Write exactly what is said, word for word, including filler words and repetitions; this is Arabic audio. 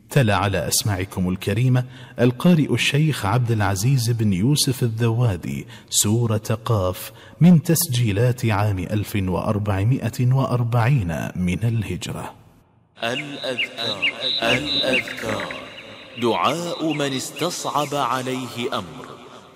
تلا على أسماعكم الكريمة القارئ الشيخ عبد العزيز بن يوسف الذوادي سورة قاف من تسجيلات عام ألف وأربعمائة وأربعين من الهجرة. الأذكار الأذكار دعاء من استصعب عليه أمر.